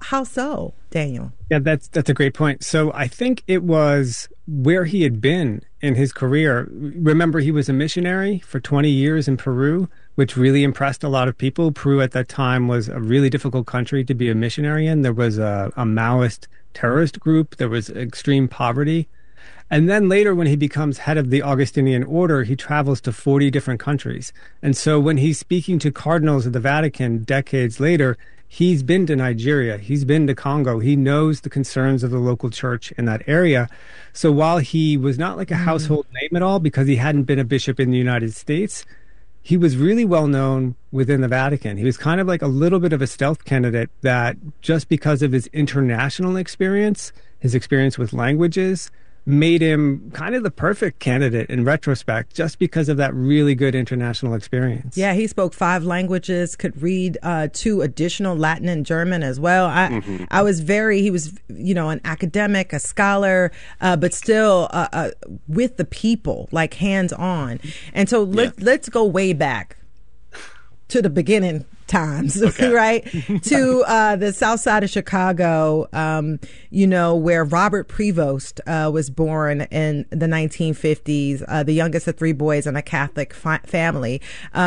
How so, Daniel? Yeah, that's a great point. So I think it was where he had been in his career. Remember, he was a missionary for 20 years in Peru, which really impressed a lot of people. Peru at that time was a really difficult country to be a missionary in. There was a Maoist terrorist group. There was extreme poverty. And then later, when he becomes head of the Augustinian order, he travels to 40 different countries. And so when he's speaking to cardinals of the Vatican decades later, he's been to Nigeria, he's been to Congo, he knows the concerns of the local church in that area. So while he was not like a household name at all, because he hadn't been a bishop in the United States, he was really well known within the Vatican. He was kind of like a little bit of a stealth candidate that just because of his international experience, his experience with languages, made him kind of the perfect candidate in retrospect, just because of that really good international experience. Yeah, he spoke 5 languages, could read 2 additional, Latin and German as well. He was, an academic, a scholar, but still with the people, like hands-on. And so let's go way back to the beginning times, okay. Right? To the south side of Chicago, where Robert Prevost was born in the 1950s, the youngest of 3 boys in a Catholic family.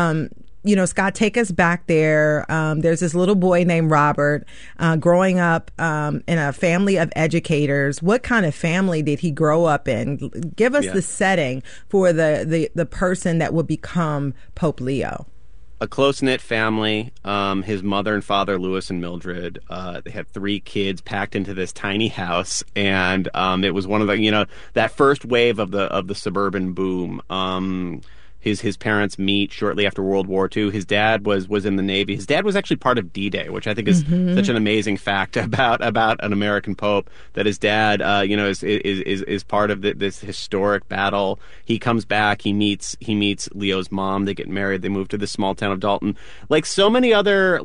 Scott, take us back there. There's this little boy named Robert growing up in a family of educators. What kind of family did he grow up in? Give us the setting for the person that would become Pope Leo. A close-knit family. His mother and father, Louis and Mildred, they had 3 kids packed into this tiny house, and it was one of the, that first wave of the suburban boom. His parents meet shortly after World War II. His dad was in the Navy. His dad was actually part of D-Day, which I think is such an amazing fact about an American pope, that his dad, is part of this historic battle. He comes back. He meets Leo's mom. They get married. They move to the small town of Dalton. Like so many other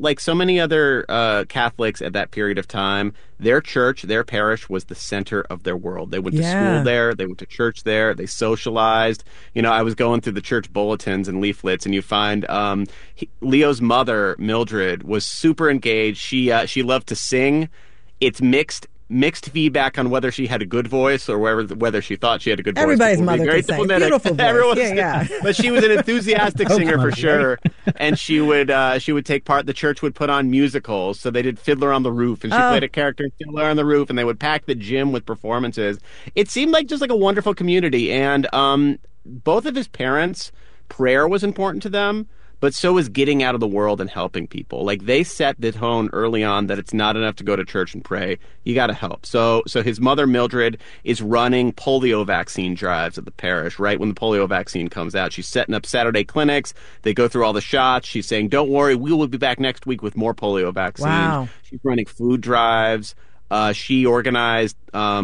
Catholics at that period of time, their church, their parish was the center of their world. They went to school there. They went to church there. They socialized. I was going through the church bulletins and leaflets, and you find Leo's mother, Mildred, was super engaged. She loved to sing. It's mixed feedback on whether she had a good voice or whether she thought she had a good voice. Everybody's mother can sing. Beautiful voice. But she was an enthusiastic singer for sure. And she would take part. The church would put on musicals. So they did Fiddler on the Roof, and she played a character in Fiddler on the Roof, and they would pack the gym with performances. It seemed like just like a wonderful community. And both of his parents, prayer was important to them, but so is getting out of the world and helping people. Like, they set the tone early on that it's not enough to go to church and pray. You got to help. So his mother, Mildred, is running polio vaccine drives at the parish right when the polio vaccine comes out. She's setting up Saturday clinics. They go through all the shots. She's saying, don't worry, we will be back next week with more polio vaccine. Wow. She's running food drives. She organized a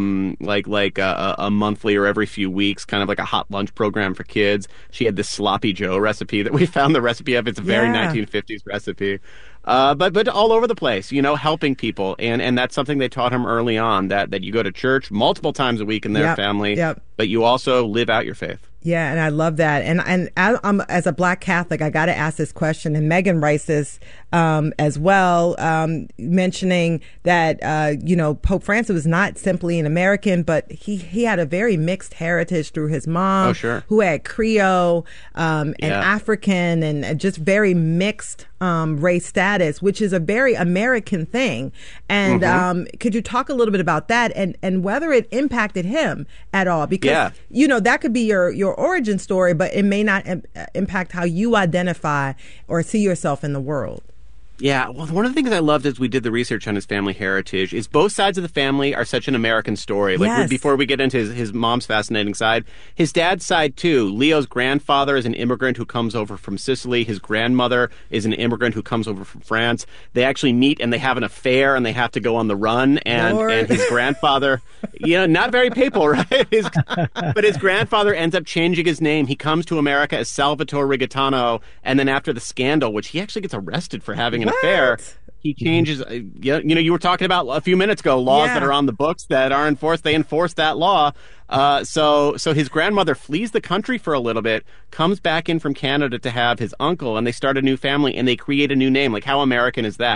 monthly or every few weeks, kind of like a hot lunch program for kids. She had this Sloppy Joe recipe that we found the recipe of. It's a very 1950s recipe. But all over the place, helping people. And that's something they taught him early on, that you go to church multiple times a week in their family, but you also live out your faith. Yeah, and I love that. And I'm, as a Black Catholic, I got to ask this question. And Megan writes this as well, mentioning that, Pope Francis was not simply an American, but he had a very mixed heritage through his mom, who had Creole and African and just very mixed race status, which is a very American thing. And could you talk a little bit about that and whether it impacted him at all? Because, that could be your origin story, but it may not impact how you identify or see yourself in the world. Yeah, well, one of the things I loved as we did the research on his family heritage is both sides of the family are such an American story. Like, before we get into his mom's fascinating side, his dad's side, too. Leo's grandfather is an immigrant who comes over from Sicily. His grandmother is an immigrant who comes over from France. They actually meet and they have an affair and they have to go on the run. And his grandfather, not very papal, right? But his grandfather ends up changing his name. He comes to America as Salvatore Rigatano, and then after the scandal, which he actually gets arrested for having an affair, he changes. You were talking about a few minutes ago laws that are on the books that are enforced. They enforce that law. So his grandmother flees the country for a little bit, comes back in from Canada to have his uncle, and they start a new family and they create a new name. Like, how American is that?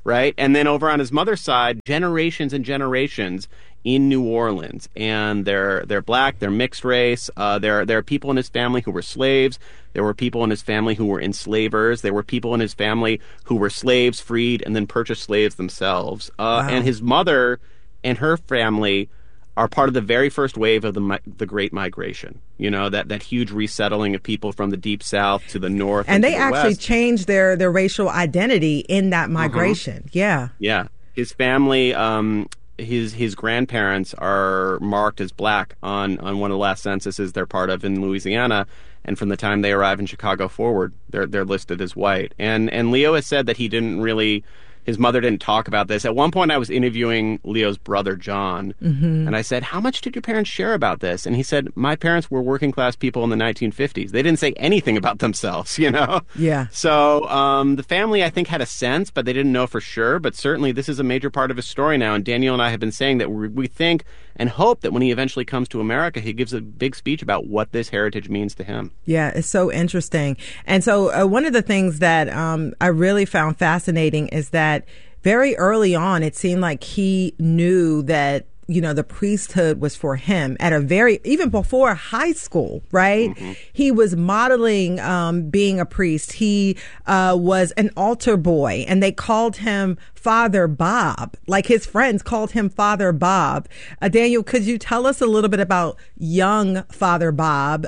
right? And then over on his mother's side, generations and generations in New Orleans, and they're black, they're mixed race. There are people in his family who were slaves. There were people in his family who were enslavers. There were people in his family who were slaves, freed, and then purchased slaves themselves. And his mother and her family are part of the very first wave of the Great Migration. You know, that huge resettling of people from the Deep South to the north. And they the actually west. Changed their racial identity in that migration. Yeah. Yeah. His family, his grandparents are marked as black on one of the last censuses they're part of in Louisiana. And from the time they arrive in Chicago forward, they're listed as white. And Leo has said that his mother didn't talk about this. At one point, I was interviewing Leo's brother, John, and I said, how much did your parents share about this? And he said, my parents were working class people in the 1950s. They didn't say anything about themselves, you know? Yeah. So the family, I think, had a sense, but they didn't know for sure. But certainly this is a major part of his story now. And Daniel and I have been saying that we think and hope that when he eventually comes to America, he gives a big speech about what this heritage means to him. Yeah, it's so interesting. And so one of the things that I really found fascinating is that very early on, it seemed like he knew that, you know, the priesthood was for him even before high school, right? Mm-hmm. He was modeling being a priest. He was an altar boy, and they called him Father Bob. Like, his friends called him Father Bob. Daniel, could you tell us a little bit about young Father Bob,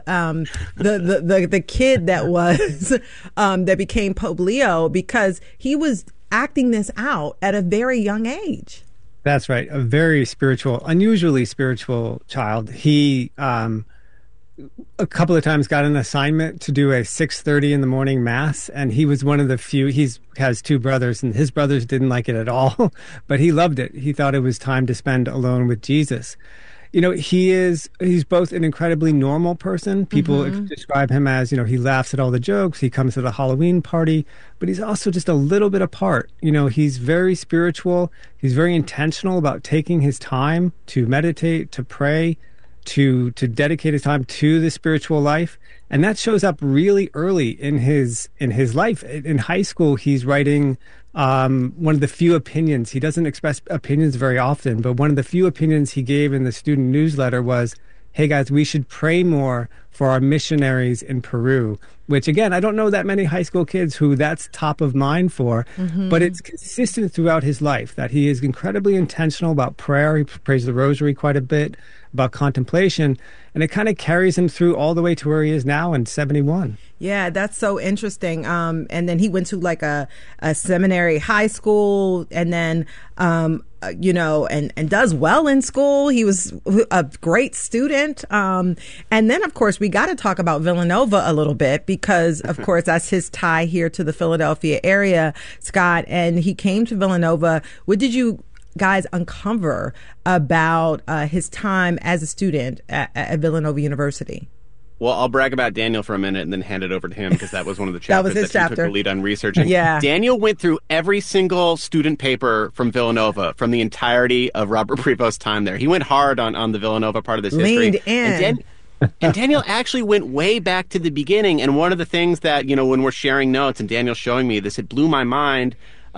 the kid that was that became Pope Leo, because he was acting this out at a very young age. That's right. A very spiritual, unusually spiritual child. He, a couple of times got an assignment to do a 6:30 in the morning mass. And he was one of the few, has two brothers, and his brothers didn't like it at all, but he loved it. He thought it was time to spend alone with Jesus. You know, he's both an incredibly normal person. People describe him as, you know, he laughs at all the jokes. He comes to the Halloween party, but he's also just a little bit apart. You know, he's very spiritual. He's very intentional about taking his time to meditate, to pray, to dedicate his time to the spiritual life. And that shows up really early in his life. In high school, he's writing one of the few opinions. He doesn't express opinions very often, but one of the few opinions he gave in the student newsletter was, hey guys, we should pray more for our missionaries in Peru, which again, I don't know that many high school kids who that's top of mind for, but it's consistent throughout his life that he is incredibly intentional about prayer. He prays the rosary quite a bit, about contemplation, and it kind of carries him through all the way to where he is now in 71. Yeah, that's so interesting. And then he went to like a seminary, high school, and then, you know, and does well in school. He was a great student. And then, of course, we got to talk about Villanova a little bit because, of course, that's his tie here to the Philadelphia area, Scott. And he came to Villanova. What did you guys uncover about his time as a student at Villanova University? Well, I'll brag about Daniel for a minute and then hand it over to him because that was one of the chapters that was his he chapter. took the lead on researching. Yeah. Daniel went through every single student paper from Villanova from the entirety of Robert Prevost's time there. He went hard on the Villanova part of this history. Leaned in. And Daniel actually went way back to the beginning. And one of the things that, you know, when we're sharing notes and Daniel's showing me this, it blew my mind.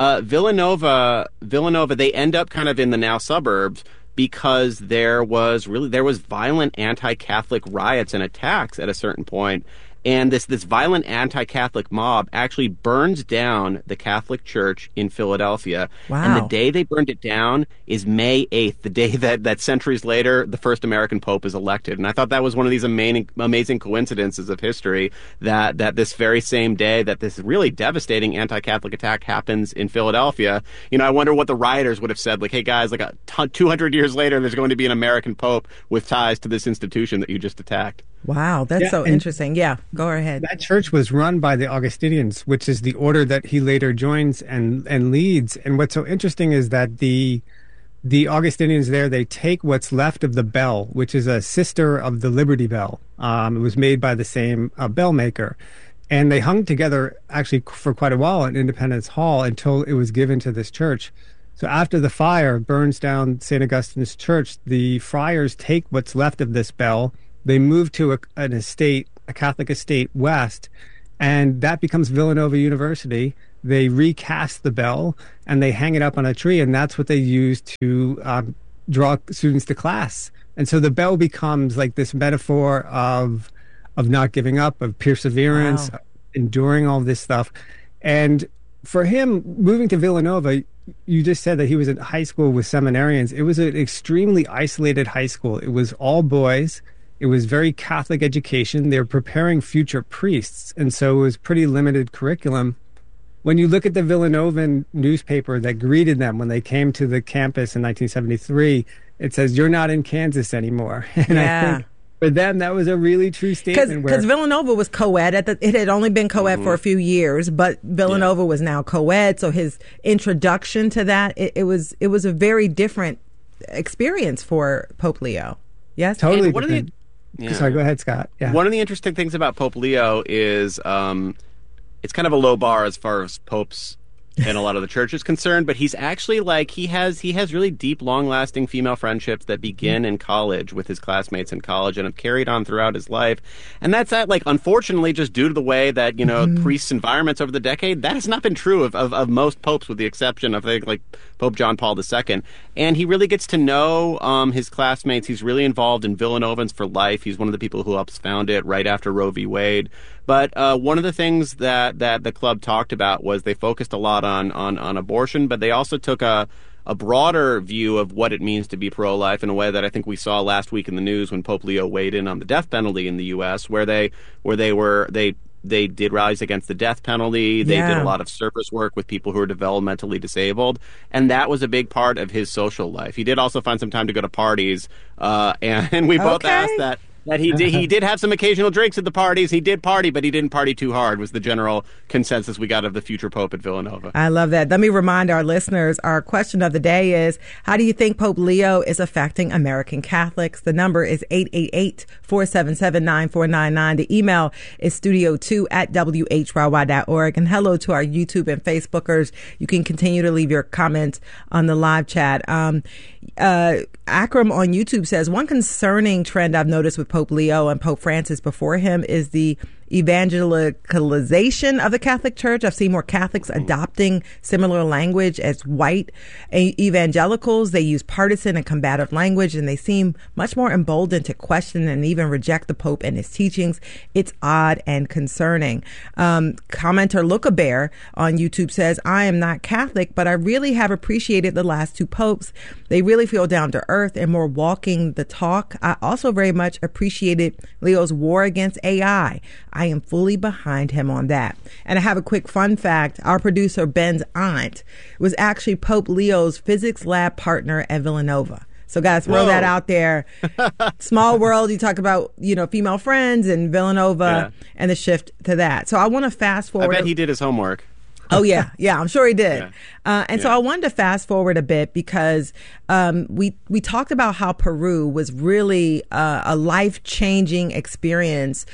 Villanova, they end up kind of in the now suburbs because there was violent anti-Catholic riots and attacks at a certain point. And this violent anti-Catholic mob actually burns down the Catholic Church in Philadelphia. Wow. And the day they burned it down is May 8th, the day that centuries later, the first American Pope is elected. And I thought that was one of these amazing coincidences of history that this very same day that this really devastating anti-Catholic attack happens in Philadelphia. You know, I wonder what the rioters would have said, like, hey, guys, like 200 years later, there's going to be an American Pope with ties to this institution that you just attacked. Wow, that's so interesting. Yeah, go ahead. That church was run by the Augustinians, which is the order that he later joins and leads. And what's so interesting is that the Augustinians there, they take what's left of the bell, which is a sister of the Liberty Bell. It was made by the same bell maker. And they hung together actually for quite a while at Independence Hall until it was given to this church. So after the fire burns down St. Augustine's Church, the friars take what's left of this bell. They move to a Catholic estate west, and that becomes Villanova University. they recast the bell and they hang it up on a tree, and that's what they use to draw students to class. And so the bell becomes like this metaphor of not giving up, of perseverance, of enduring all this stuff. And for him, moving to Villanova, you just said that he was in high school with seminarians. It was an extremely isolated high school. It was all boys. It was very Catholic education. They were preparing future priests. And so it was pretty limited curriculum. When you look at the Villanovan newspaper that greeted them when they came to the campus in 1973, it says, "You're not in Kansas anymore." And I think for them, that was a really true statement. Because Villanova was co-ed. It had only been co-ed for a few years, but Villanova was now co-ed. So his introduction to that, it was a very different experience for Pope Leo. Yes? Totally different. Sorry, go ahead, Scott. Yeah. One of the interesting things about Pope Leo is it's kind of a low bar as far as popes and a lot of the church is concerned, but he's actually he has really deep, long-lasting female friendships that begin in college with his classmates in college and have carried on throughout his life. And that's unfortunately, just due to the way that, priests' environments over the decade, that has not been true of most popes, with the exception of Pope John Paul II. And he really gets to know his classmates. He's really involved in Villanovans for Life. He's one of the people who helps found it right after Roe v. Wade. But one of the things that the club talked about was they focused a lot on abortion, but they also took a broader view of what it means to be pro-life in a way that I think we saw last week in the news when Pope Leo weighed in on the death penalty in the U.S., where they did rallies against the death penalty. They did a lot of service work with people who are developmentally disabled, and that was a big part of his social life. He did also find some time to go to parties, and we both asked that he did have some occasional drinks at the parties. He did party, but he didn't party too hard, was the general consensus we got of the future Pope at Villanova. I love that. Let me remind our listeners, our question of the day is, how do you think Pope Leo is affecting American Catholics? The number is 888-477-9499. The email is studio2@whyy.org. And hello to our YouTube and Facebookers. You can continue to leave your comments on the live chat. Akram on YouTube says, one concerning trend I've noticed with Pope Leo and Pope Francis before him is the evangelicalization of the Catholic Church. I've seen more Catholics adopting similar language as white evangelicals. They use partisan and combative language, and they seem much more emboldened to question and even reject the Pope and his teachings. It's odd and concerning. Commenter Luca Bear on YouTube says, I am not Catholic, but I really have appreciated the last two popes. They really feel down to earth and more walking the talk. I also very much appreciated Leo's war against AI. I am fully behind him on that. And I have a quick fun fact. Our producer, Ben's aunt, was actually Pope Leo's physics lab partner at Villanova. So guys, throw that out there. Small world. You talk about, female friends and Villanova and the shift to that. So I want to fast forward. I bet he did his homework. Oh, yeah. Yeah, I'm sure he did. So I wanted to fast forward a bit because we talked about how Peru was really a life-changing experience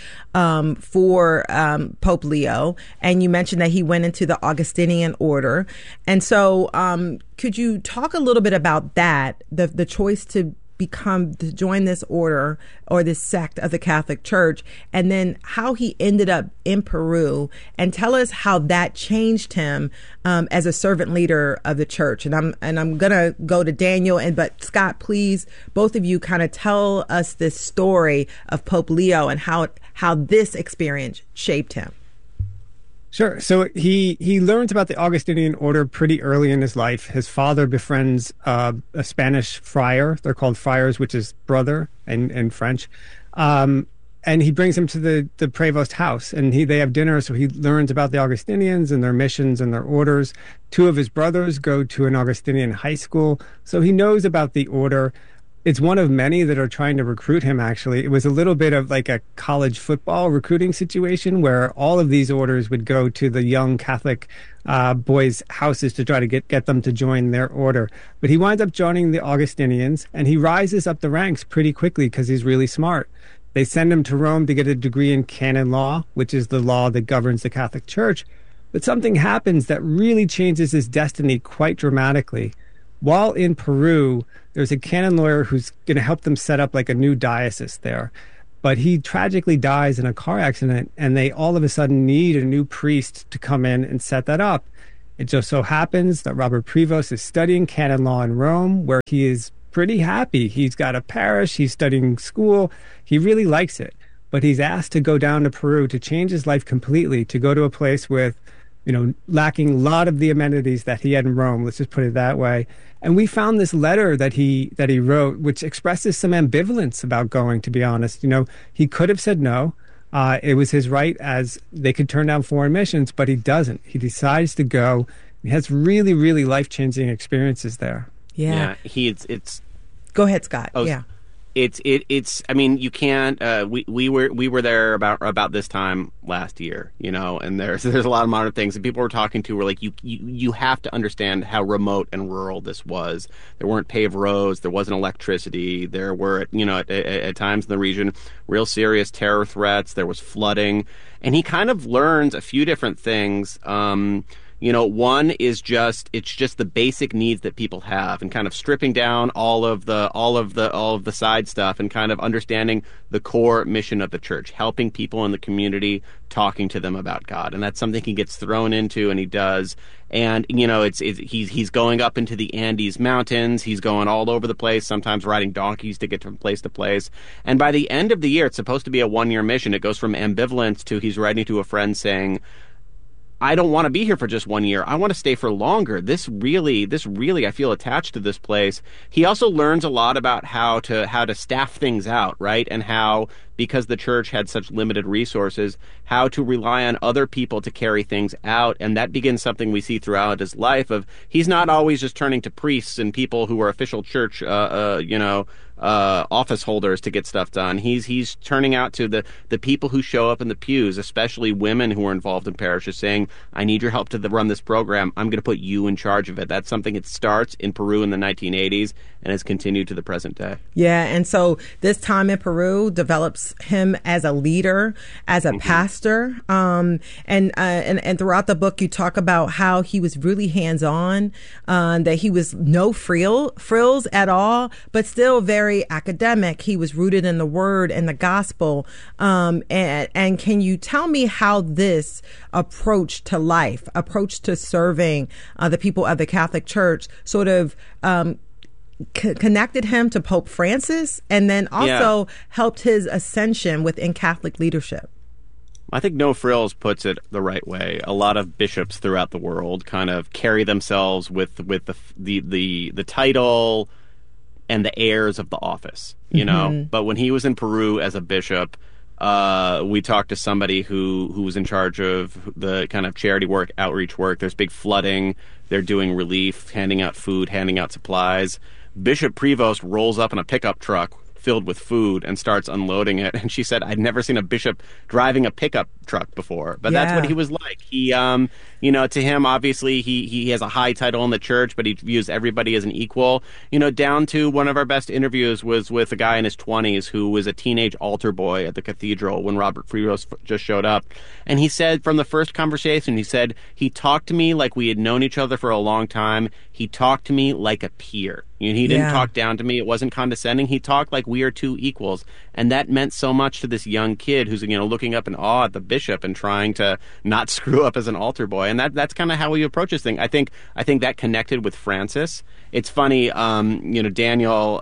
for Pope Leo. And you mentioned that he went into the Augustinian order. And so could you talk a little bit about that, the choice to join this order or this sect of the Catholic Church, and then how he ended up in Peru, and tell us how that changed him as a servant leader of the church. And I'm gonna go to Daniel, but Scott, please, both of you kind of tell us this story of Pope Leo and how this experience shaped him. Sure. So he learns about the Augustinian order pretty early in his life. His father befriends a Spanish friar. They're called friars, which is brother in French. And he brings him to the Prevost house, and they have dinner. So he learns about the Augustinians and their missions and their orders. Two of his brothers go to an Augustinian high school. So he knows about the order. It's one of many that are trying to recruit him, actually. It was a little bit of like a college football recruiting situation where all of these orders would go to the young Catholic boys' houses to try to get them to join their order. But he winds up joining the Augustinians, and he rises up the ranks pretty quickly because he's really smart. They send him to Rome to get a degree in canon law, which is the law that governs the Catholic Church. But something happens that really changes his destiny quite dramatically. While in Peru, there's a canon lawyer who's going to help them set up like a new diocese there. But he tragically dies in a car accident, and they all of a sudden need a new priest to come in and set that up. It just so happens that Robert Prevost is studying canon law in Rome, where he is pretty happy. He's got a parish, he's studying school, he really likes it. But he's asked to go down to Peru to change his life completely, to go to a place with, lacking a lot of the amenities that he had in Rome. Let's just put it that way. And we found this letter that he wrote, which expresses some ambivalence about going, to be honest. He could have said no. It was his right, as they could turn down foreign missions, but he doesn't. He decides to go. He has really, really life-changing experiences there. Yeah. It's Go ahead, Scott. Yeah. It's I mean, you can't we were there about this time last year, and there's a lot of modern things, and people we're talking to were like, you have to understand how remote and rural this was. There weren't paved roads, there wasn't electricity, there were at times in the region real serious terror threats, there was flooding, and he kind of learns a few different things. One is it's just the basic needs that people have, and kind of stripping down all of the side stuff, and kind of understanding the core mission of the church, helping people in the community, talking to them about God. And that's something he gets thrown into, and he does. And he's going up into the Andes Mountains, he's going all over the place, sometimes riding donkeys to get from place to place. And by the end of the year, it's supposed to be a 1-year mission. It goes from ambivalence to he's writing to a friend saying, I don't want to be here for just 1 year. I want to stay for longer. This really, I feel attached to this place. He also learns a lot about how to staff things out, right? And how, because the church had such limited resources, how to rely on other people to carry things out. And that begins something we see throughout his life of, he's not always just turning to priests and people who are official church, office holders to get stuff done. He's turning out to the people who show up in the pews, especially women who are involved in parishes, saying, I need your help to run this program. I'm going to put you in charge of it. That's something that starts in Peru in the 1980s and has continued to the present day. Yeah, and so this time in Peru develops him as a leader, as a pastor, and throughout the book you talk about how he was really hands-on, that he was no frills at all, but still very academic. He was rooted in the Word and the Gospel. And can you tell me how this approach to life, approach to serving the people of the Catholic Church sort of connected him to Pope Francis, and then also helped his ascension within Catholic leadership? I think No Frills puts it the right way. A lot of bishops throughout the world kind of carry themselves with the title and the heirs of the office, But when he was in Peru as a bishop, we talked to somebody who was in charge of the kind of charity work, outreach work. There's big flooding. They're doing relief, handing out food, handing out supplies. Bishop Prevost rolls up in a pickup truck filled with food and starts unloading it. And she said, I'd never seen a bishop driving a pickup truck before. But that's what he was like. He, to him, obviously, he has a high title in the church, but he views everybody as an equal. Down to one of our best interviews was with a guy in his 20s who was a teenage altar boy at the cathedral when Robert Prevost just showed up. And he said from the first conversation, he talked to me like we had known each other for a long time. He talked to me like a peer. He didn't talk down to me. It wasn't condescending. He talked like we are two equals. And that meant so much to this young kid who's, looking up in awe at the bishop and trying to not screw up as an altar boy. And that's kind of how he approaches things. I think that connected with Francis. It's funny, Daniel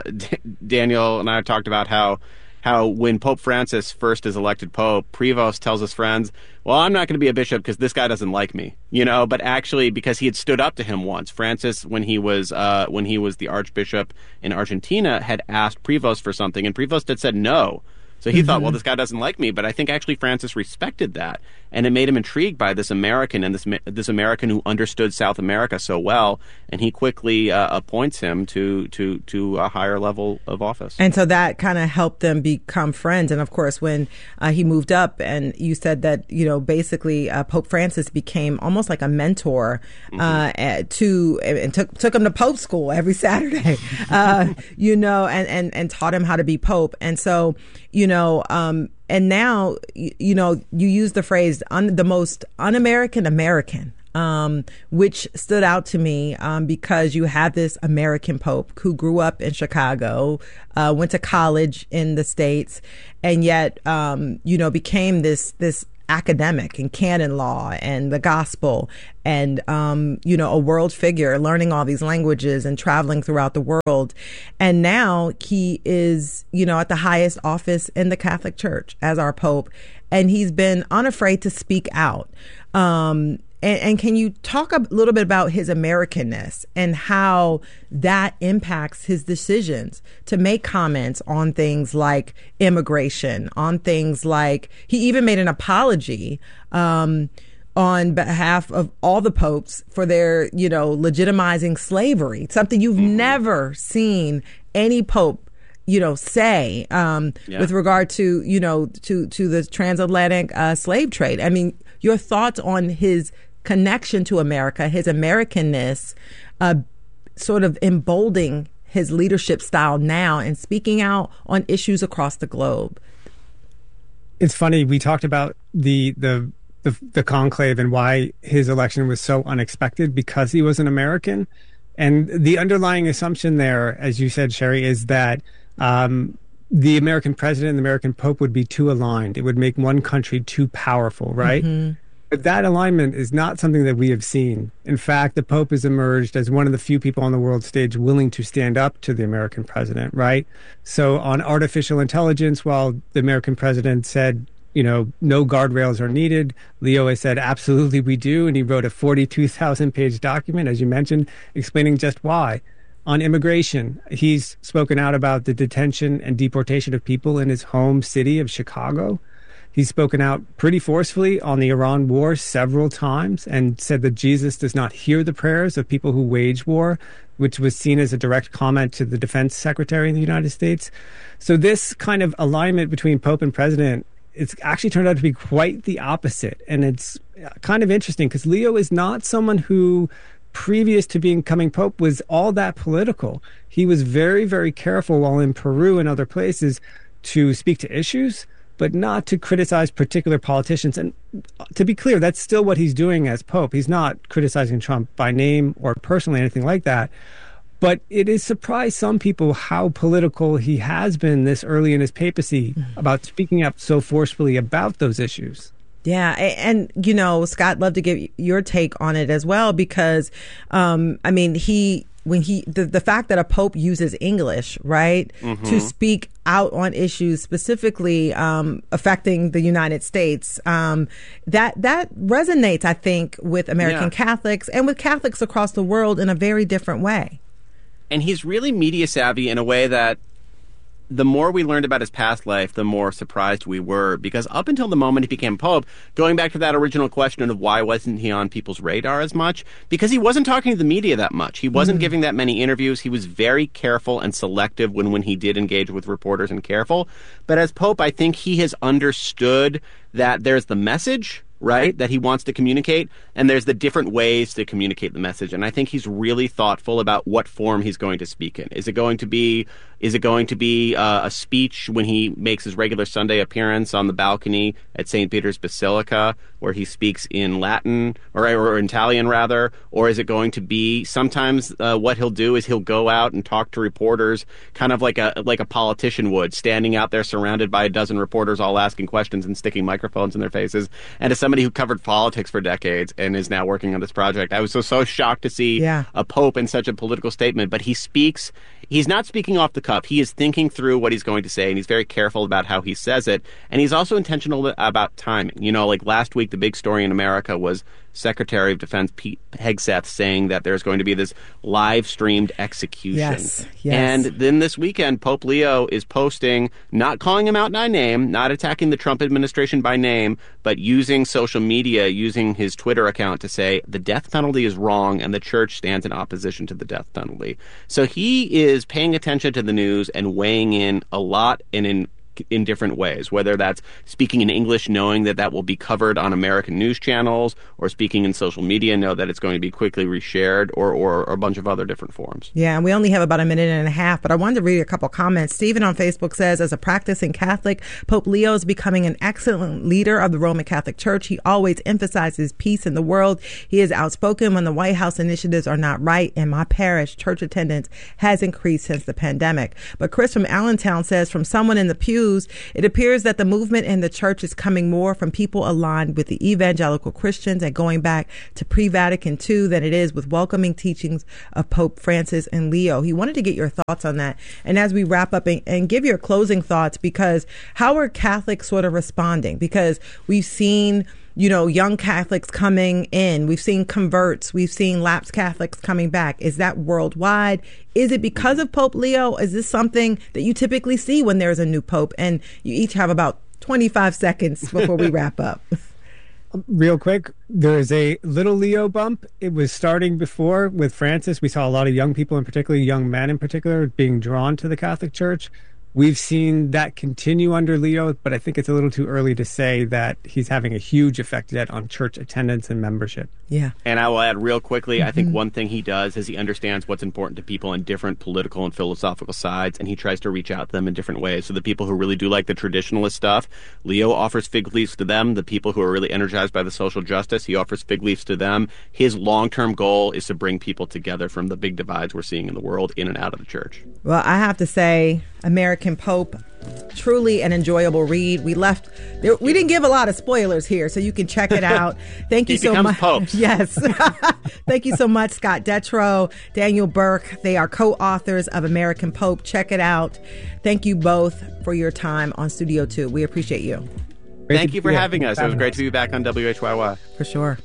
and I talked about how when Pope Francis first is elected Pope, Prevost tells his friends, well, I'm not going to be a bishop because this guy doesn't like me, but actually because he had stood up to him once. Francis, when he was the Archbishop in Argentina, had asked Prevost for something, and Prevost had said no. So he thought, well, this guy doesn't like me. But I think actually Francis respected that, and it made him intrigued by this American, and this American who understood South America so well, and he quickly appoints him to a higher level of office. And so that kind of helped them become friends. And of course, when he moved up, and you said that basically Pope Francis became almost like a mentor and took him to Pope school every Saturday, and taught him how to be Pope. And so and now, you use the phrase the most un-American American. which stood out to me because you have this American Pope who grew up in Chicago, went to college in the States, and yet, became this academic in canon law and the gospel and, a world figure, learning all these languages and traveling throughout the world. And now he is, at the highest office in the Catholic Church as our Pope. And he's been unafraid to speak out. And can you talk a little bit about his Americanness and how that impacts his decisions to make comments on things like immigration, on things like he even made an apology on behalf of all the popes for their, legitimizing slavery, something you've never seen any pope say with regard to, to the transatlantic slave trade. I mean, your thoughts on his connection to America, his Americanness, sort of emboldening his leadership style now and speaking out on issues across the globe. It's funny, we talked about the conclave and why his election was so unexpected because he was an American. And the underlying assumption there, as you said, Sherry, is that the American president and the American Pope would be too aligned. It would make one country too powerful, right? Mm-hmm. But that alignment is not something that we have seen. In fact, the Pope has emerged as one of the few people on the world stage willing to stand up to the American president, right? So on artificial intelligence, while the American president said, no guardrails are needed, Leo has said, absolutely we do. And he wrote a 42,000-page document, as you mentioned, explaining just why. On immigration, he's spoken out about the detention and deportation of people in his home city of Chicago. He's spoken out pretty forcefully on the Iran war several times and said that Jesus does not hear the prayers of people who wage war, which was seen as a direct comment to the defense secretary in the United States. So this kind of alignment between Pope and president, it's actually turned out to be quite the opposite. And it's kind of interesting because Leo is not someone who, previous to becoming Pope, was all that political. He was very, very careful while in Peru and other places to speak to issues, but not to criticize particular politicians. And to be clear, that's still what he's doing as Pope. He's not criticizing Trump by name or personally, anything like that. But it has surprised some people how political he has been this early in his papacy about speaking up so forcefully about those issues. Yeah. And, Scott, love to get your take on it as well, because, the fact that a pope uses English, right, to speak out on issues specifically affecting the United States, that resonates, I think, with American Catholics and with Catholics across the world in a very different way. And he's really media savvy in a way that the more we learned about his past life, the more surprised we were. Because up until the moment he became Pope, going back to that original question of why wasn't he on people's radar as much, because he wasn't talking to the media that much. He wasn't giving that many interviews. He was very careful and selective when he did engage with reporters and careful. But as Pope, I think he has understood that there's the message, right, that he wants to communicate, and there's the different ways to communicate the message. And I think he's really thoughtful about what form he's going to speak in. Is it going to be a speech when he makes his regular Sunday appearance on the balcony at St. Peter's Basilica, where he speaks in Latin or Italian rather? Or is it going to be sometimes what he'll do is he'll go out and talk to reporters, kind of like a politician would, standing out there surrounded by a dozen reporters all asking questions and sticking microphones in their faces. And as somebody who covered politics for decades and is now working on this project, I was so shocked to see a pope in such a political statement. But he's not speaking off the cuff. He is thinking through what he's going to say, and he's very careful about how he says it. And he's also intentional about timing. Like last week, the big story in America was Secretary of Defense Pete Hegseth saying that there's going to be this live-streamed execution. Yes. And then this weekend, Pope Leo is posting, not calling him out by name, not attacking the Trump administration by name, but using social media, using his Twitter account to say the death penalty is wrong and the church stands in opposition to the death penalty. So he is paying attention to the news and weighing in a lot and in in different ways, whether that's speaking in English, knowing that will be covered on American news channels, or speaking in social media, know that it's going to be quickly reshared, or a bunch of other different forms. Yeah, and we only have about a minute and a half, but I wanted to read a couple comments. Stephen on Facebook says, as a practicing Catholic, Pope Leo is becoming an excellent leader of the Roman Catholic Church. He always emphasizes peace in the world. He is outspoken when the White House initiatives are not right. In my parish, church attendance has increased since the pandemic. But Chris from Allentown says, from someone in the pews, it appears that the movement in the church is coming more from people aligned with the evangelical Christians and going back to pre-Vatican II than it is with welcoming teachings of Pope Francis and Leo. He wanted to get your thoughts on that. And as we wrap up and give your closing thoughts, because how are Catholics sort of responding? Because we've seen, young Catholics coming in. We've seen converts. We've seen lapsed Catholics coming back. Is that worldwide? Is it because of Pope Leo? Is this something that you typically see when there's a new pope? And you each have about 25 seconds before we wrap up. Real quick, there is a little Leo bump. It was starting before with Francis. We saw a lot of young people, and particularly young men in particular, being drawn to the Catholic Church. We've seen that continue under Leo, but I think it's a little too early to say that he's having a huge effect yet on church attendance and membership. Yeah. And I will add real quickly, I think one thing he does is he understands what's important to people on different political and philosophical sides, and he tries to reach out to them in different ways. So the people who really do like the traditionalist stuff, Leo offers fig leaves to them. The people who are really energized by the social justice, he offers fig leaves to them. His long-term goal is to bring people together from the big divides we're seeing in the world in and out of the church. Well, I have to say, American Pope, truly an enjoyable read. We didn't give a lot of spoilers here, so you can check it out. Thank you so much. Pope. Yes. Thank you so much, Scott Detrow, Daniel Burke. They are co-authors of American Pope. Check it out. Thank you both for your time on Studio 2. We appreciate you. Thank you for having us. It was great to be back on WHYY. For sure.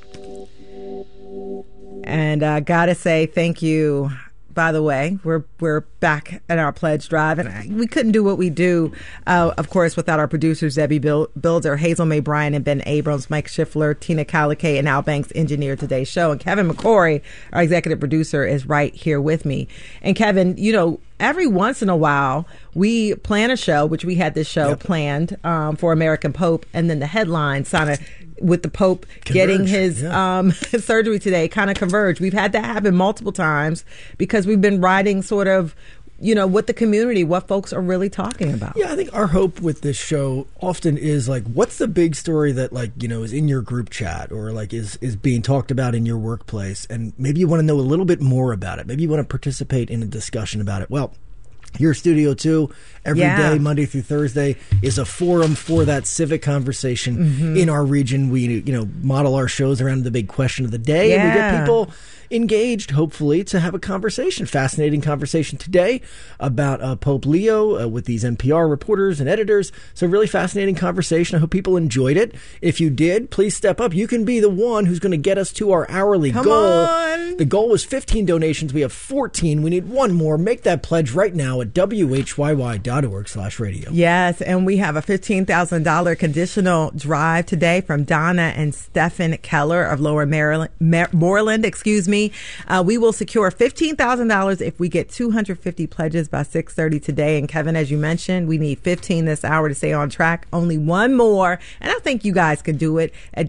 And I gotta say thank you. By the way, we're back at our pledge drive, and we couldn't do what we do, of course, without our producers, Debbie Builder, Hazel May Bryan, and Ben Abrams, Mike Schiffler, Tina Calicay, and Al Banks engineered today's show. And Kevin McCory, our executive producer, is right here with me. And Kevin, every once in a while, we plan a show, which we had this show planned for American Pope, and then the headlines kind of, with the Pope getting his surgery today, kind of converge. We've had that happen multiple times because we've been writing sort of, with the community, what folks are really talking about. Yeah, I think our hope with this show often is like, what's the big story that is in your group chat or is being talked about in your workplace? And maybe you want to know a little bit more about it. Maybe you want to participate in a discussion about it. Well, here, Studio 2, every day, Monday through Thursday, is a forum for that civic conversation in our region. We, model our shows around the big question of the day, and we get people engaged, hopefully, to have a conversation. Fascinating conversation today about Pope Leo with these NPR reporters and editors. So really fascinating conversation. I hope people enjoyed it. If you did, please step up. You can be the one who's going to get us to our hourly goal. The goal was 15 donations. We have 14. We need one more. Make that pledge right now at whyy.org/radio. Yes, and we have a $15,000 conditional drive today from Donna and Stephen Keller of Lower Moreland, we will secure $15,000 if we get 250 pledges by 6:30 today. And Kevin, as you mentioned, we need 15 this hour to stay on track. Only one more. And I think you guys can do it at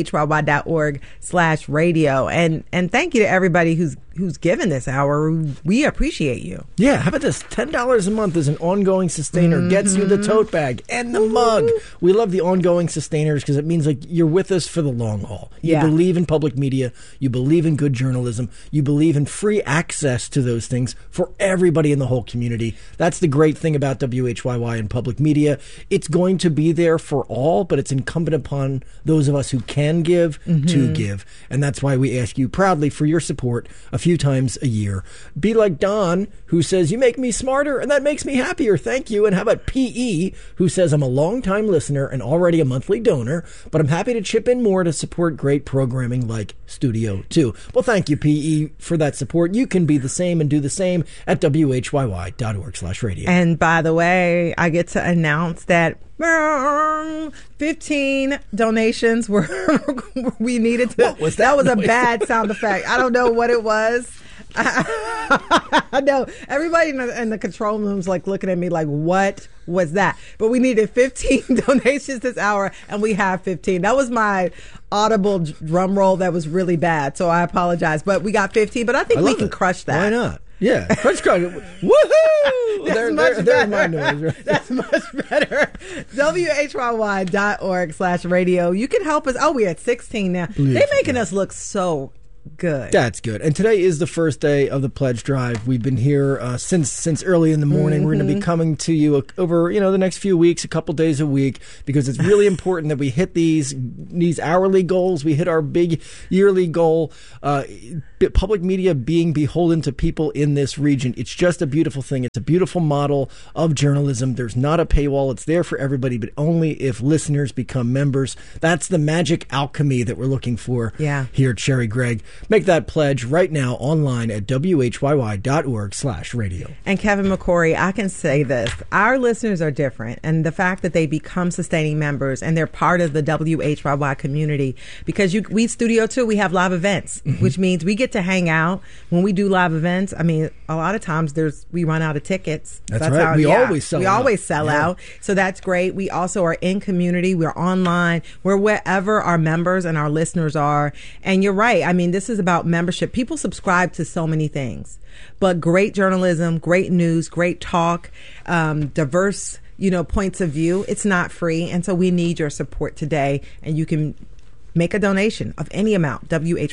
whyy.org/radio. And thank you to everybody who's given this hour. We appreciate you. Yeah, how about this? $10 a month is an ongoing sustainer. Gets you the tote bag and the mug. We love the ongoing sustainers because it means you're with us for the long haul. You believe in public media. You believe in good journalism. You believe in free access to those things for everybody in the whole community. That's the great thing about WHYY and public media. It's going to be there for all, but it's incumbent upon those of us who can give to give. And that's why we ask you proudly for your support a few times a year. Be like Don, who says, you make me smarter and that makes me happier. Thank you. And how about P.E., who says, I'm a long-time listener and already a monthly donor, but I'm happy to chip in more to support great programming like Studio 2. Well, thank you, P.E., for that support. You can be the same and do the same at whyy.org/radio. And by the way, I get to announce that 15 donations were we needed to. What was that? That was a bad sound effect. I don't know what it was. I know everybody in the control room's like looking at me like, what was that? But we needed 15 donations this hour, and we have 15. That was my audible drum roll that was really bad, so I apologize. But we got 15, but I think we can crush that. Why not? Yeah, crunch. Woohoo! There's my noise. Right? That's much better. WHYY.org/radio. You can help us. Oh, we're at 16 now. They're making us look so good. That's good. And today is the first day of the pledge drive. We've been here since early in the morning. We're going to be coming to you over the next few weeks, a couple days a week, because it's really important that we hit these hourly goals. We hit our big yearly goal. Public media being beholden to people in this region. It's just a beautiful thing. It's a beautiful model of journalism. There's not a paywall. It's there for everybody, but only if listeners become members. That's the magic alchemy that we're looking for here at Cherry Gregg. Make that pledge right now online at WHYY.org/radio. And Kevin McCory, I can say this. Our listeners are different, and the fact that they become sustaining members and they're part of the WHYY community, because we Studio 2, we have live events, which means we get to hang out when we do live events. I mean, a lot of times we run out of tickets. That's right. We always sell out. So that's great. We also are in community. We're online. We're wherever our members and our listeners are. And you're right. I mean, this is about membership. People subscribe to so many things, but great journalism, great news, great talk, diverse, points of view. It's not free. And so we need your support today. And you can make a donation of any amount,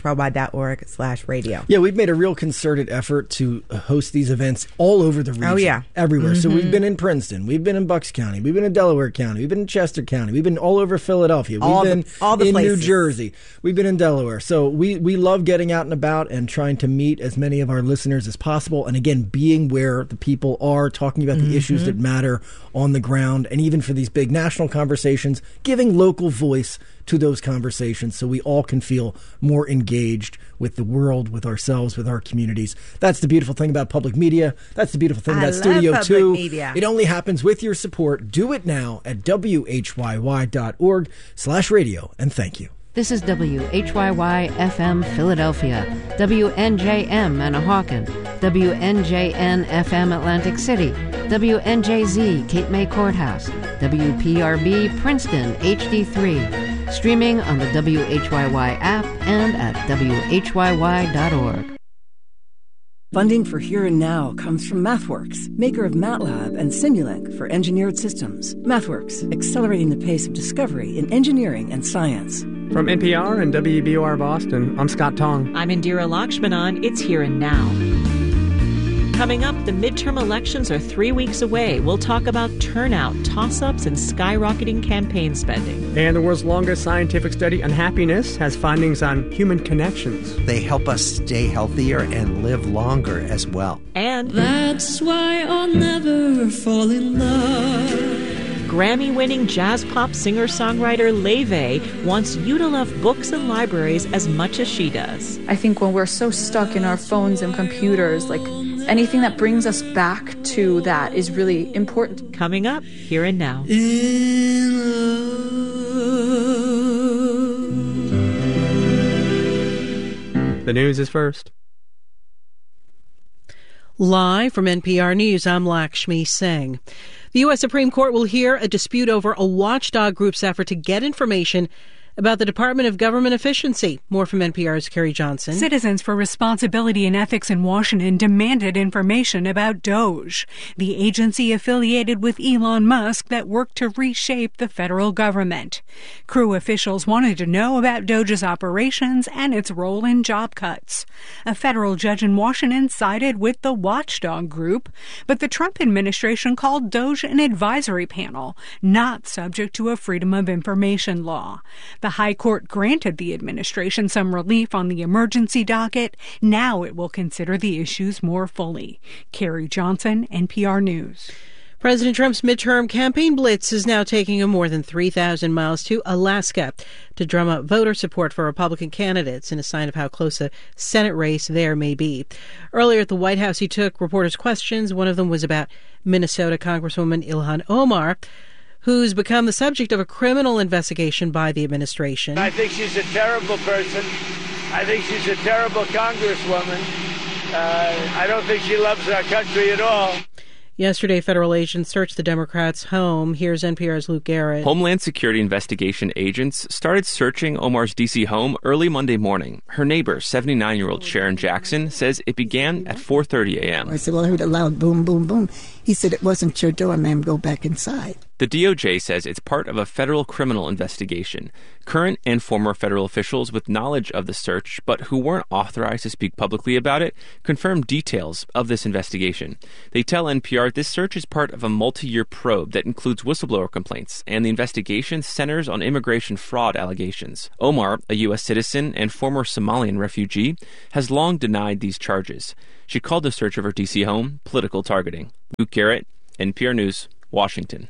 WHYY.org/radio. Yeah, we've made a real concerted effort to host these events all over the region. Oh, yeah. Everywhere. So we've been in Princeton. We've been in Bucks County. We've been in Delaware County. We've been in Chester County. We've been all over Philadelphia. We've been in New Jersey. We've been in Delaware. So we love getting out and about and trying to meet as many of our listeners as possible. And again, being where the people are, talking about the issues that matter on the ground. And even for these big national conversations, giving local voice to those conversations so we all can feel more engaged with the world, with ourselves, with our communities. That's the beautiful thing about public media. That's the beautiful thing about Studio 2. Media. It only happens with your support. Do it now at WHYY.org/radio. And thank you. This is WHYY-FM Philadelphia, WNJM Manahawkin, WNJN-FM Atlantic City, WNJZ Cape May Courthouse, WPRB Princeton HD3, streaming on the WHYY app and at WHYY.org. Funding for Here and Now comes from MathWorks, maker of MATLAB and Simulink for engineered systems. MathWorks, accelerating the pace of discovery in engineering and science. From NPR and WBOR Boston, I'm Scott Tong. I'm Indira Lakshmanan. It's Here and Now. Coming up, the midterm elections are 3 weeks away. We'll talk about turnout, toss-ups, and skyrocketing campaign spending. And the world's longest scientific study on happiness has findings on human connections. They help us stay healthier and live longer as well. And that's why I'll never fall in love. Grammy-winning jazz pop singer-songwriter Leve wants you to love books and libraries as much as she does. I think when we're so stuck in our phones and computers, anything that brings us back to that is really important. Coming up, Here and Now. The news is first. Live from NPR News, I'm Lakshmi Singh. The U.S. Supreme Court will hear a dispute over a watchdog group's effort to get information about the Department of Government Efficiency. More from NPR's Carrie Johnson. Citizens for Responsibility and Ethics in Washington demanded information about DOGE, the agency affiliated with Elon Musk that worked to reshape the federal government. Crew officials wanted to know about DOGE's operations and its role in job cuts. A federal judge in Washington sided with the watchdog group, but the Trump administration called DOGE an advisory panel, not subject to a Freedom of Information law. The High Court granted the administration some relief on the emergency docket. Now it will consider the issues more fully. Carrie Johnson, NPR News. President Trump's midterm campaign blitz is now taking him more than 3,000 miles to Alaska to drum up voter support for Republican candidates in a sign of how close a Senate race there may be. Earlier at the White House, he took reporters' questions. One of them was about Minnesota Congresswoman Ilhan Omar, who's become the subject of a criminal investigation by the administration. I think she's a terrible person. I think she's a terrible congresswoman. I don't think she loves our country at all. Yesterday, federal agents searched the Democrats' home. Here's NPR's Luke Garrett. Homeland Security investigation agents started searching Omar's D.C. home early Monday morning. Her neighbor, 79-year-old Sharon Jackson, says it began at 4:30 a.m. I said, well, I heard a loud boom, boom, boom. He said, it wasn't your door, ma'am. Go back inside. The DOJ says it's part of a federal criminal investigation. Current and former federal officials with knowledge of the search, but who weren't authorized to speak publicly about it, confirmed details of this investigation. They tell NPR this search is part of a multi-year probe that includes whistleblower complaints, and the investigation centers on immigration fraud allegations. Omar, a U.S. citizen and former Somalian refugee, has long denied these charges. She called the search of her D.C. home political targeting. Luke Garrett, NPR News, Washington.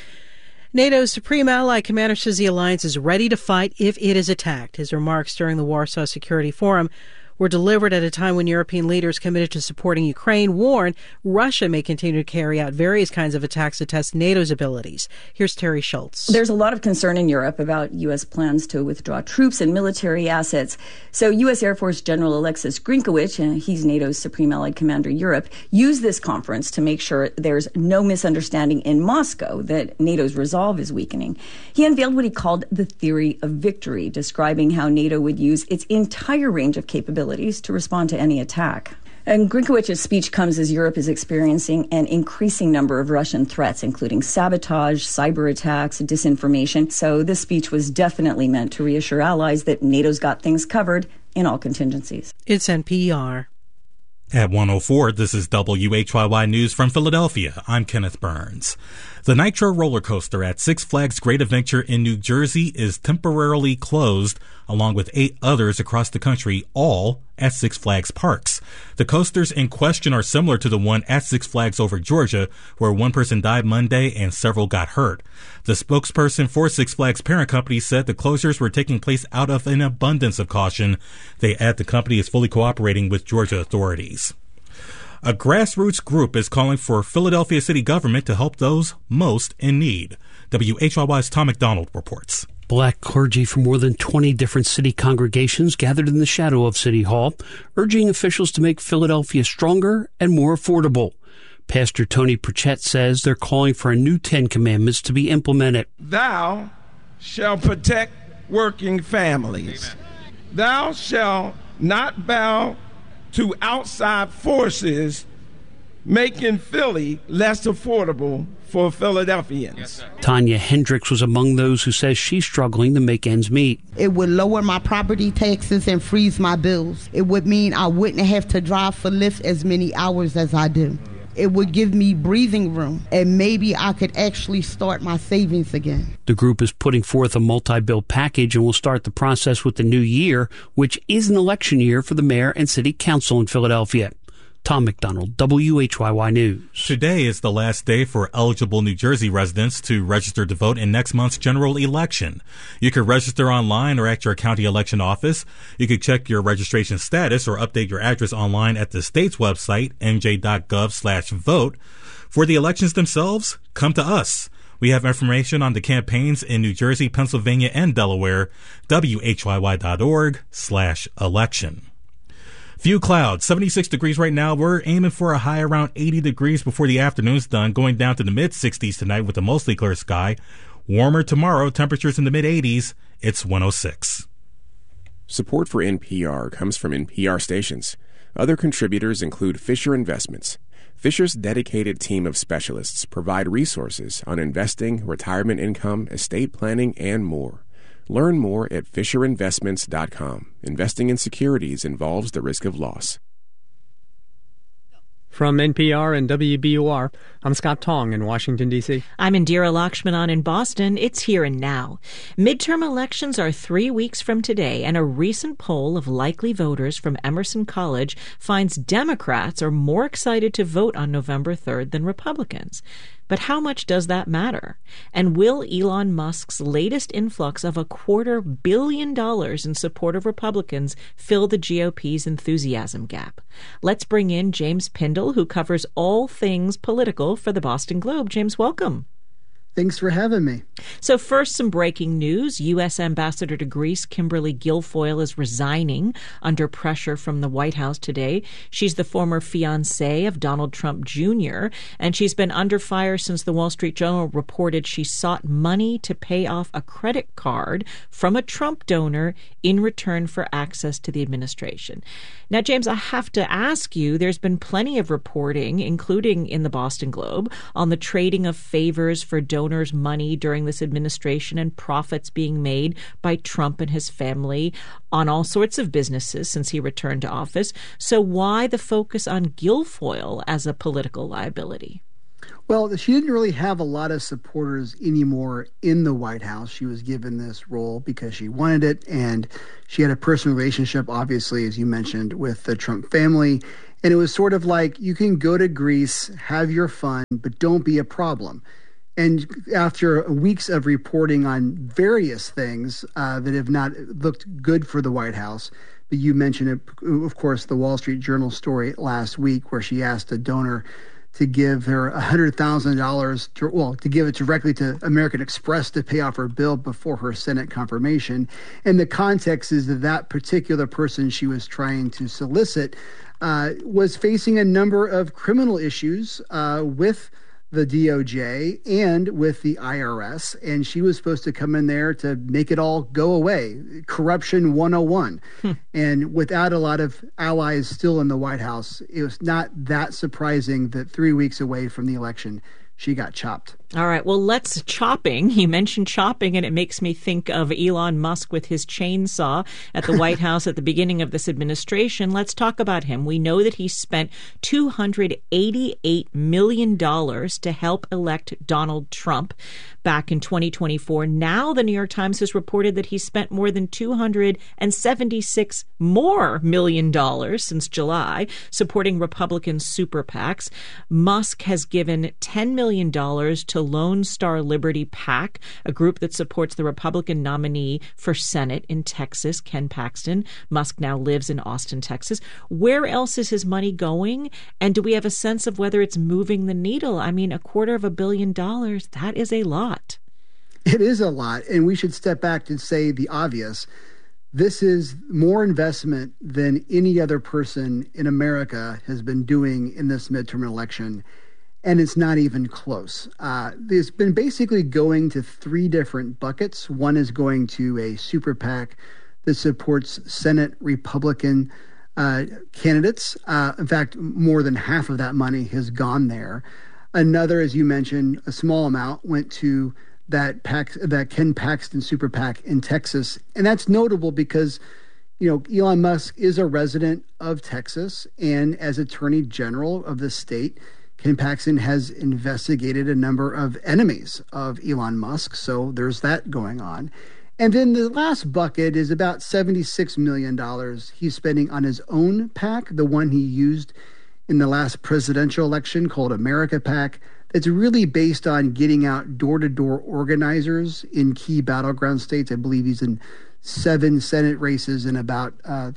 NATO's supreme ally commander says the alliance is ready to fight if it is attacked. His remarks during the Warsaw Security Forum were delivered at a time when European leaders committed to supporting Ukraine warned Russia may continue to carry out various kinds of attacks to test NATO's abilities. Here's Terry Schultz. There's a lot of concern in Europe about U.S. plans to withdraw troops and military assets. So U.S. Air Force General Alexis Grinkowicz, he's NATO's Supreme Allied Commander Europe, used this conference to make sure there's no misunderstanding in Moscow that NATO's resolve is weakening. He unveiled what he called the theory of victory, describing how NATO would use its entire range of capabilities to respond to any attack. And Grinkowicz's speech comes as Europe is experiencing an increasing number of Russian threats, including sabotage, cyber attacks, disinformation. So this speech was definitely meant to reassure allies that NATO's got things covered in all contingencies. It's NPR. At 1:04, this is WHYY News from Philadelphia. I'm Kenneth Burns. The Nitro roller coaster at Six Flags Great Adventure in New Jersey is temporarily closed, along with 8 others across the country, all at Six Flags parks. The coasters in question are similar to the one at Six Flags Over Georgia, where one person died Monday and several got hurt. The spokesperson for Six Flags parent company said the closures were taking place out of an abundance of caution. They add the company is fully cooperating with Georgia authorities. A grassroots group is calling for Philadelphia city government to help those most in need. WHYY's Tom McDonald reports. Black clergy from more than 20 different city congregations gathered in the shadow of City Hall, urging officials to make Philadelphia stronger and more affordable. Pastor Tony Pritchett says they're calling for a new 10 Commandments to be implemented. Thou shalt protect working families. Amen. Thou shalt not bow to outside forces, making Philly less affordable for Philadelphians. Yes, Tanya Hendricks was among those who says she's struggling to make ends meet. It would lower my property taxes and freeze my bills. It would mean I wouldn't have to drive for Lyft as many hours as I do. It would give me breathing room, and maybe I could actually start my savings again. The group is putting forth a multi-bill package and will start the process with the new year, which is an election year for the mayor and city council in Philadelphia. Tom McDonald, WHYY News. Today is the last day for eligible New Jersey residents to register to vote in next month's general election. You can register online or at your county election office. You can check your registration status or update your address online at the state's website, nj.gov/vote. For the elections themselves, come to us. We have information on the campaigns in New Jersey, Pennsylvania, and Delaware, whyy.org/election. Few clouds, 76 degrees right now. We're aiming for a high around 80 degrees before the afternoon's done, going down to the mid-60s tonight with a mostly clear sky. Warmer tomorrow, temperatures in the mid-80s. It's 106. Support for NPR comes from NPR stations. Other contributors include Fisher Investments. Fisher's dedicated team of specialists provide resources on investing, retirement income, estate planning, and more. Learn more at FisherInvestments.com. Investing in securities involves the risk of loss. From NPR and WBUR, I'm Scott Tong in Washington, D.C. I'm Indira Lakshmanan in Boston. It's Here and Now. Midterm elections are 3 weeks from today, and a recent poll of likely voters from Emerson College finds Democrats are more excited to vote on November 3rd than Republicans. But how much does that matter? And will Elon Musk's latest influx of $250 million in support of Republicans fill the GOP's enthusiasm gap? Let's bring in James Pindell, who covers all things political for the Boston Globe. James, welcome. Thanks for having me. So first, some breaking news. U.S. Ambassador to Greece, Kimberly Guilfoyle, is resigning under pressure from the White House today. She's the former fiancée of Donald Trump Jr., and she's been under fire since the Wall Street Journal reported she sought money to pay off a credit card from a Trump donor in return for access to the administration. Now, James, I have to ask you, there's been plenty of reporting, including in the Boston Globe, on the trading of favors for donors' money during this administration and profits being made by Trump and his family on all sorts of businesses since he returned to office. So why the focus on Guilfoyle as a political liability? Well, she didn't really have a lot of supporters anymore in the White House. She was given this role because she wanted it, and she had a personal relationship, obviously, as you mentioned, with the Trump family. And it was sort of like, you can go to Greece, have your fun, but don't be a problem. And after weeks of reporting on various things that have not looked good for the White House, but you mentioned it, of course, the Wall Street Journal story last week where she asked a donor to give her $100,000, to give it directly to American Express to pay off her bill before her Senate confirmation. And the context is that particular person she was trying to solicit was facing a number of criminal issues with the DOJ and with the IRS, and she was supposed to come in there to make it all go away. Corruption 101. And without a lot of allies still in the White House, it was not that surprising that 3 weeks away from the election, she got chopped. All right. Well, let's chopping. You mentioned chopping, and it makes me think of Elon Musk with his chainsaw at the White House at the beginning of this administration. Let's talk about him. We know that he spent $288 million to help elect Donald Trump back in 2024. Now the New York Times has reported that he spent more than $276 million since July supporting Republican super PACs. Musk has given $10 million to Lone Star Liberty PAC, a group that supports the Republican nominee for Senate in Texas, Ken Paxton. Musk now lives in Austin, Texas. Where else is his money going? And do we have a sense of whether it's moving the needle? I mean, $250 million, that is a lot. It is a lot. And we should step back and say the obvious. This is more investment than any other person in America has been doing in this midterm election. And it's not even close. It's been basically going to three different buckets. One is going to a super PAC that supports Senate Republican candidates. In fact, more than half of that money has gone there. Another, as you mentioned, a small amount went to that Ken Paxton super PAC in Texas. And that's notable because, Elon Musk is a resident of Texas, and as Attorney General of the state, Ken Paxton has investigated a number of enemies of Elon Musk, so there's that going on. And then the last bucket is about $76 million he's spending on his own PAC, the one he used in the last presidential election called America PAC. That's really based on getting out door-to-door organizers in key battleground states. I believe he's in 7 Senate races and about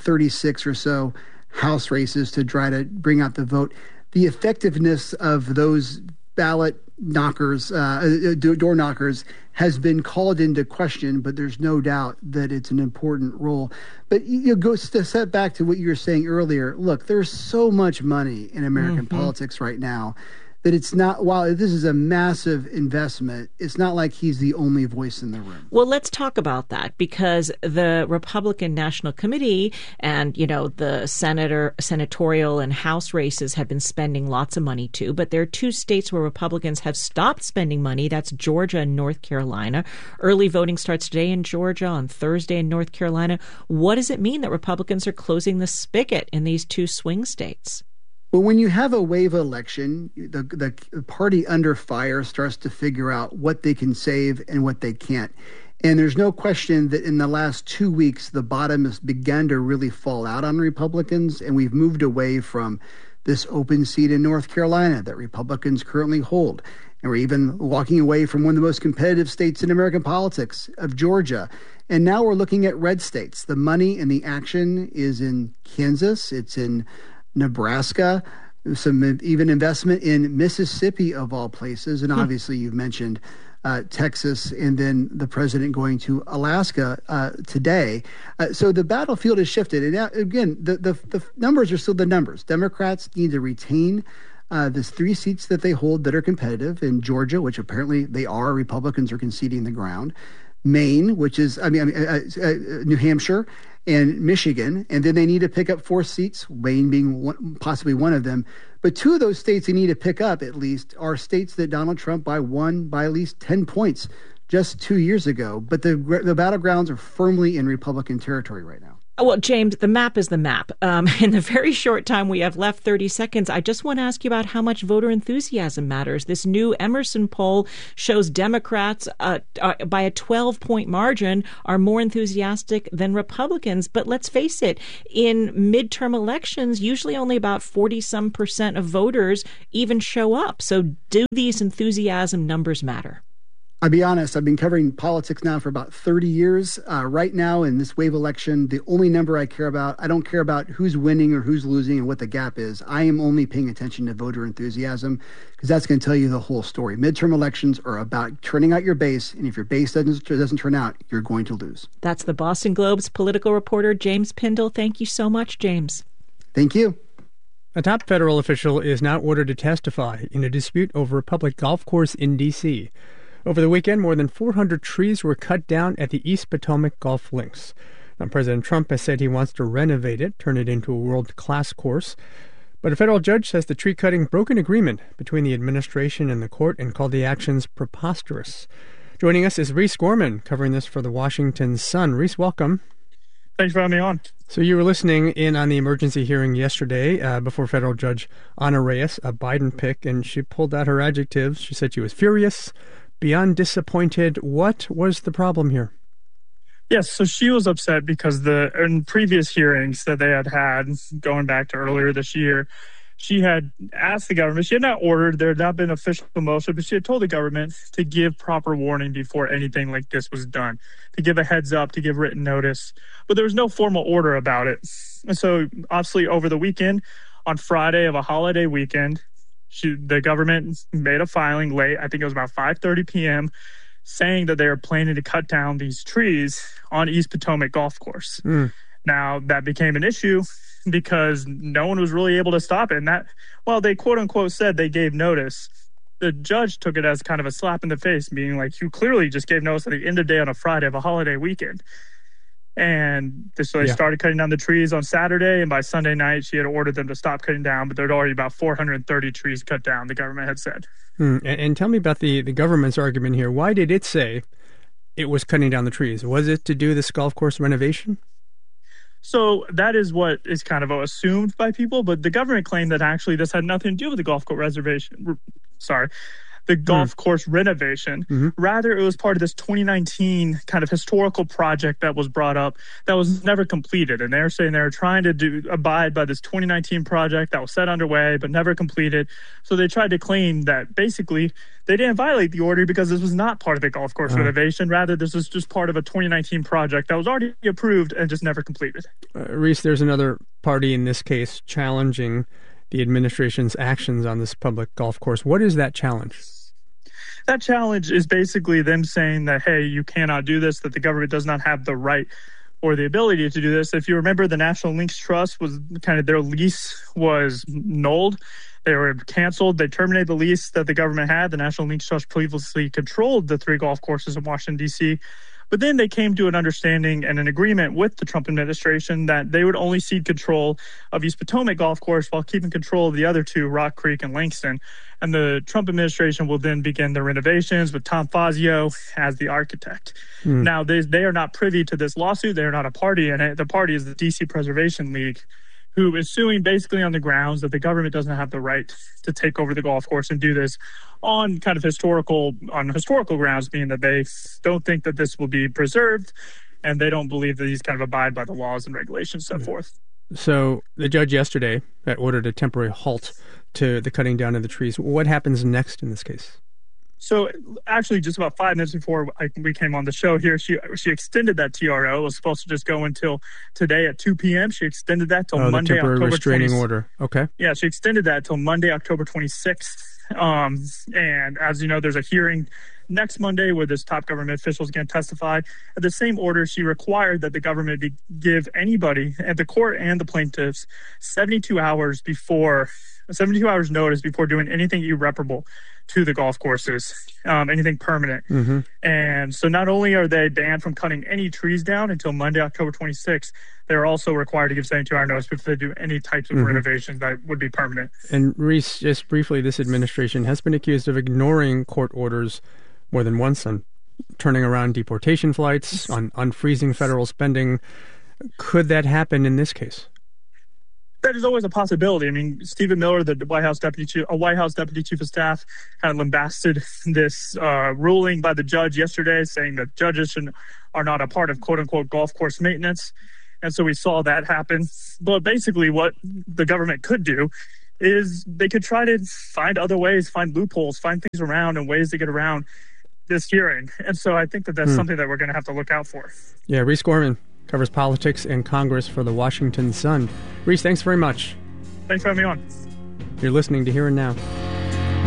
36 or so House races to try to bring out the vote. The effectiveness of those ballot knockers, door knockers, has been called into question, but there's no doubt that it's an important role. But go to step back to what you were saying earlier. Look, there's so much money in American politics right now that it's not, while this is a massive investment, it's not like he's the only voice in the room. Well, let's talk about that, because the Republican National Committee and, the senatorial and House races have been spending lots of money too. But there are 2 states where Republicans have stopped spending money. That's Georgia and North Carolina. Early voting starts today in Georgia, on Thursday in North Carolina. What does it mean that Republicans are closing the spigot in these 2 swing states? Well, when you have a wave election, the party under fire starts to figure out what they can save and what they can't. And there's no question that in the last 2 weeks, the bottom has begun to really fall out on Republicans, and we've moved away from this open seat in North Carolina that Republicans currently hold. And we're even walking away from one of the most competitive states in American politics, of Georgia. And now we're looking at red states. The money and the action is in Kansas. It's in Nebraska, some even investment in Mississippi, of all places. And obviously you've mentioned Texas, and then the president going to Alaska today. So the battlefield has shifted. And now, again, the numbers are still the numbers. Democrats need to retain there's 3 seats that they hold that are competitive in Georgia, which apparently they are. Republicans are conceding the ground. Maine, which is, New Hampshire and Michigan. And then they need to pick up 4 seats, Maine being possibly one of them. But 2 of those states they need to pick up at least are states that Donald Trump won by at least 10 points just 2 years ago. But the battlegrounds are firmly in Republican territory right now. Well, James, the map is the map. In the very short time we have left, 30 seconds, I just want to ask you about how much voter enthusiasm matters. This new Emerson poll shows Democrats, by a 12-point margin, are more enthusiastic than Republicans. But let's face it, in midterm elections, usually only about 40-some% of voters even show up. So do these enthusiasm numbers matter? I'll be honest, I've been covering politics now for about 30 years. Right now, in this wave election, the only number I care about, I don't care about who's winning or who's losing and what the gap is. I am only paying attention to voter enthusiasm because that's going to tell you the whole story. Midterm elections are about turning out your base, and if your base doesn't turn out, you're going to lose. That's the Boston Globe's political reporter, James Pindell. Thank you so much, James. Thank you. A top federal official is now ordered to testify in a dispute over a public golf course in D.C. Over the weekend, more than 400 trees were cut down at the East Potomac Golf Links. Now, President Trump has said he wants to renovate it, turn it into a world-class course. But a federal judge says the tree cutting broke an agreement between the administration and the court and called the actions preposterous. Joining us is Reese Gorman, covering this for the Washington Sun. Reese, welcome. Thanks for having me on. So you were listening in on the emergency hearing yesterday before federal judge Ana Reyes, a Biden pick, and she pulled out her adjectives. She said she was furious, beyond disappointed. What was the problem here? Yes, so she was upset because in previous hearings that they had going back to earlier this year, she had asked the government, she had not ordered, there had not been official motion, but she had told the government to give proper warning before anything like this was done, to give a heads up, to give written notice. But there was no formal order about it. And so obviously over the weekend, on Friday of a holiday weekend, the government made a filing late, I think it was about 5:30 p.m., saying that they were planning to cut down these trees on East Potomac Golf Course. Now, that became an issue because no one was really able to stop it. And they quote-unquote said they gave notice. The judge took it as kind of a slap in the face, being like, you clearly just gave notice at the end of the day on a Friday of a holiday weekend. And so they started cutting down the trees on Saturday, and by Sunday night, she had ordered them to stop cutting down, but there'd already about 430 trees cut down, the government had said. And tell me about the government's argument here. Why did it say it was cutting down the trees? Was it to do this golf course renovation? So that is what is kind of assumed by people, but the government claimed that actually this had nothing to do with the golf course golf course renovation. Rather, it was part of this 2019 kind of historical project that was brought up that was never completed. And they're saying they're trying to abide by this 2019 project that was set underway but never completed. So they tried to claim that basically they didn't violate the order because this was not part of the golf course renovation. Rather, this was just part of a 2019 project that was already approved and just never completed. Reese, there's another party in this case challenging the administration's actions on this public golf course. What is that challenge? That challenge is basically them saying that, hey, you cannot do this, that the government does not have the right or the ability to do this. If you remember, the National Links Trust was kind of their lease was nulled. They were canceled. They terminated the lease that the government had. The National Links Trust previously controlled the 3 golf courses in Washington, D.C., but then they came to an understanding and an agreement with the Trump administration that they would only cede control of East Potomac Golf Course while keeping control of the other 2, Rock Creek and Langston. And the Trump administration will then begin the renovations with Tom Fazio as the architect. Now, they are not privy to this lawsuit. They are not a party in it. The party is the D.C. Preservation League, who is suing basically on the grounds that the government doesn't have the right to take over the golf course and do this on kind of historical grounds, meaning that they don't think that this will be preserved and they don't believe that these kind of abide by the laws and regulations set forth. So the judge yesterday had ordered a temporary halt to the cutting down of the trees. What happens next in this case? So actually, just about 5 minutes before we came on the show here, she extended that TRO. It was supposed to just go until today at 2 p.m. She extended that till Monday, the temporary October restraining 26th. order. Okay. Yeah, she extended that till Monday, October 26th And as you know, there's a hearing next Monday where this top government official is going to testify. At the same order, she required that the government give anybody at the court and the plaintiffs 72 hours notice before doing anything irreparable to the golf courses, anything permanent. Mm-hmm. And so not only are they banned from cutting any trees down until Monday, October 26th, they're also required to give 72-hour notice before they do any types of renovations that would be permanent. And Reese, just briefly, this administration has been accused of ignoring court orders more than once, on turning around deportation flights, on unfreezing federal spending. Could that happen in this case? That is always a possibility. I mean, Stephen Miller, the White House Deputy Chief of Staff, kind of lambasted this ruling by the judge yesterday, saying that judges are not a part of quote-unquote golf course maintenance. And so we saw that happen. But basically what the government could do is they could try to find other ways, find loopholes, find things around and ways to get around this hearing. And so I think that that's something that we're going to have to look out for. Yeah, Reese Gorman covers politics and Congress for the Washington Sun. Reese, thanks very much. Thanks for having me on. You're listening to Here and Now.